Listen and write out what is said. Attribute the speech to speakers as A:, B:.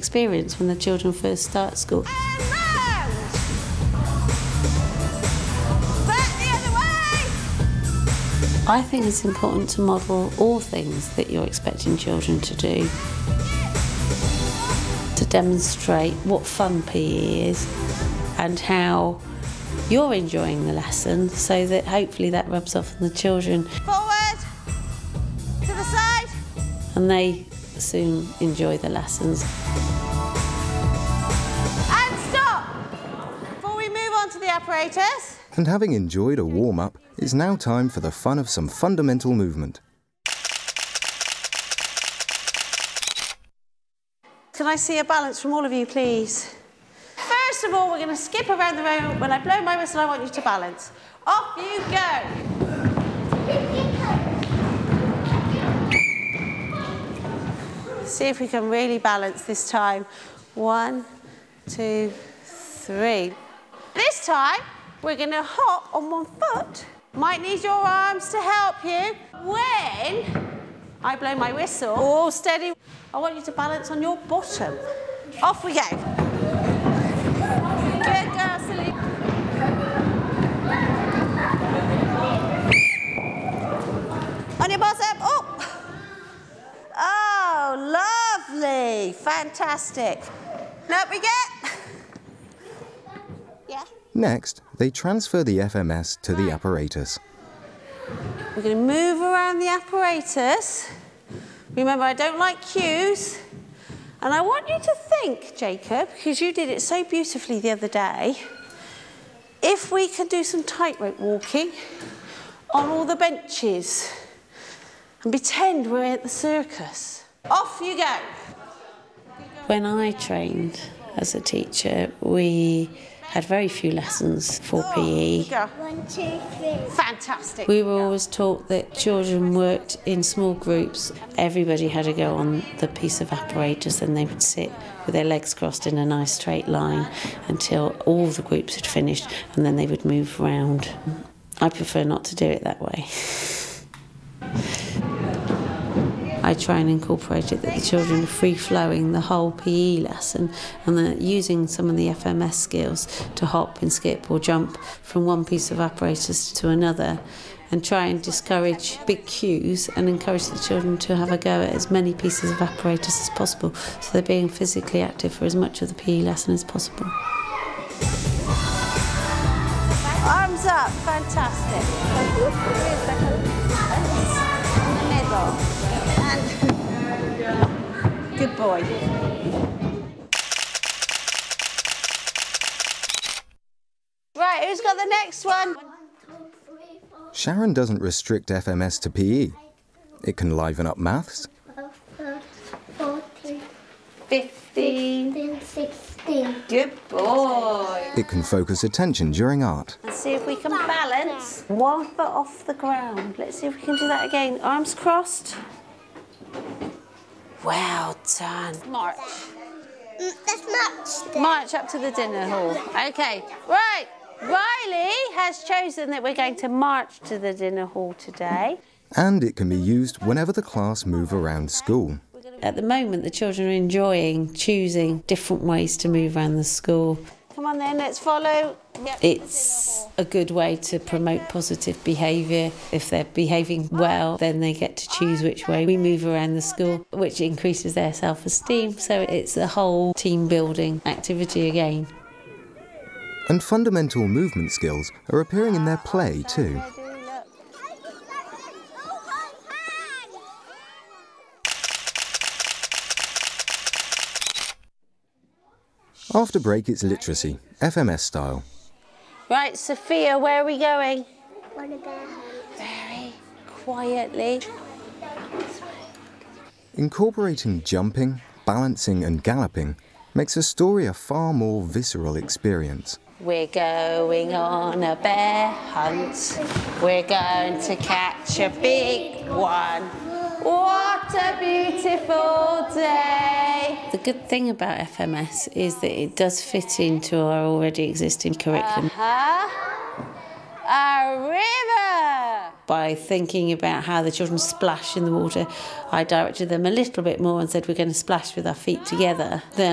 A: experience when the children first start school. I think it's important to model all things that you're expecting children to do, to demonstrate what fun PE is and how you're enjoying the lesson, so that hopefully that rubs off on the children.
B: Forward, to the side.
A: And they soon enjoy the lessons.
B: And stop! Before we move on to the apparatus.
C: And having enjoyed a warm-up, it's now time for the fun of some fundamental movement.
B: Can I see a balance from all of you, please? First of all, we're going to skip around the room. When I blow my whistle, I want you to balance. Off you go. See if we can really balance this time. 1, 2, 3. This time, we're going to hop on one foot. Might need your arms to help you. When I blow my whistle, all steady, I want you to balance on your bottom. Off we go. Good girl, Silly. On your bottom, oh! Oh, lovely, fantastic. And up we get. Yeah.
C: Next, they transfer the FMS to the apparatus.
B: We're going to move around the apparatus. Remember, I don't like cues. And I want you to think, Jacob, because you did it so beautifully the other day, if we can do some tightrope walking on all the benches and pretend we're at the circus. Off you go.
A: When I trained as a teacher, we had very few lessons for PE.
B: 1, 2, 3. Fantastic.
A: We were always taught that children worked in small groups. Everybody had to go on the piece of apparatus and they would sit with their legs crossed in a nice straight line until all the groups had finished, and then they would move around. I prefer not to do it that way. I try and incorporate it that the children are free-flowing the whole PE lesson, and they're using some of the FMS skills to hop and skip or jump from one piece of apparatus to another, and try and discourage big cues and encourage the children to have a go at as many pieces of apparatus as possible, so they're being physically active for as much of the PE lesson as possible.
B: Arms up, fantastic. In the middle. Good boy. Right, who's got the next one?
C: Sharon doesn't restrict FMS to PE. It can liven up maths,
D: 14,
B: 15,
D: 16.
B: Good boy.
C: it can focus attention during art,
B: Let's see if we can balance. 1 foot off the ground. Let's see if we can do that again. Arms crossed. Well done. March.
D: That's much.
B: March up to the dinner hall. Okay, right. Riley has chosen that we're going to march to the dinner hall today.
C: and it can be used whenever the class move around school.
A: At the moment, the children are enjoying choosing different ways to move around the school.
B: Come on then, let's follow. Yep.
A: It's a good way to promote positive behaviour. If they're behaving well, then they get to choose which way we move around the school, which increases their self-esteem. So it's a whole team-building activity again.
C: And fundamental movement skills are appearing in their play too. After break, it's literacy, FMS style.
B: Right, Sophia, where are we going?
D: On a bear.
B: Very quietly.
C: Incorporating jumping, balancing and galloping makes a story a far more visceral experience.
B: We're going on a bear hunt. We're going to catch a big one. What a beautiful day.
A: The good thing about FMS is that it does fit into our already existing curriculum.
B: A river.
A: By thinking about how the children splash in the water, I directed them a little bit more and said we're going to splash with our feet together. Then